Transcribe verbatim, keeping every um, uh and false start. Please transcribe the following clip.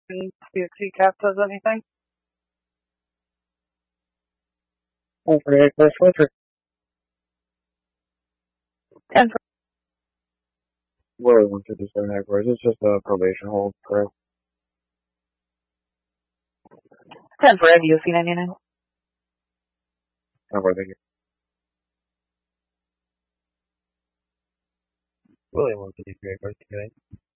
And see if C CAP does anything. ten for eight, Chris Winter. ten for, Literally one fifty-seven headquarters. It's just a probation hold, correct? ten for Ed, U C ninety-nine. Not worth it. William one fifty-three, headquarters,